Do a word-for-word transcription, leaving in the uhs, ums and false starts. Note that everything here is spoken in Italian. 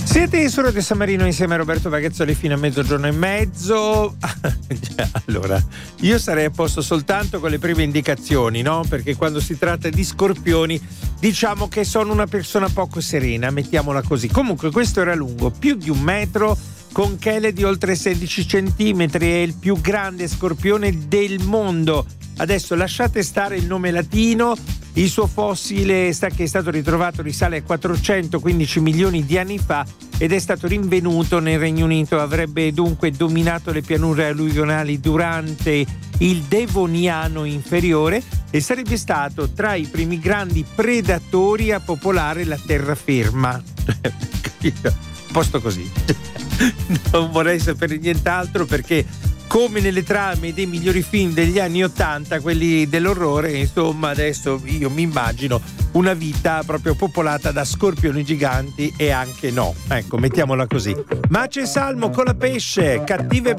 Siete su Radio San Marino insieme a Roberto Vagazzoli fino a mezzogiorno e mezzo. Allora, io sarei a posto soltanto con le prime indicazioni, no? Perché quando si tratta di scorpioni diciamo che sono una persona poco serena, mettiamola così. Comunque questo era lungo, più di un metro, con chele di oltre sedici centimetri, è il più grande scorpione del mondo. Adesso lasciate stare il nome latino, il suo fossile che è stato ritrovato risale a quattrocentoquindici milioni di anni fa ed è stato rinvenuto nel Regno Unito. Avrebbe dunque dominato le pianure alluvionali durante il Devoniano inferiore e sarebbe stato tra i primi grandi predatori a popolare la terraferma. Posto così. Non vorrei sapere nient'altro perché, come nelle trame dei migliori film degli anni ottanta, quelli dell'orrore, insomma adesso io mi immagino una vita proprio popolata da scorpioni giganti e anche no, ecco, mettiamola così. Ma c'è Salmo con la pesce, cattive